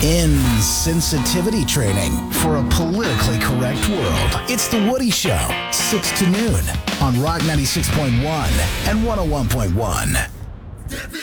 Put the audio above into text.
Insensitivity training for a politically correct world. It's The Woody Show, 6 to noon on Rock 96.1 and 101.1.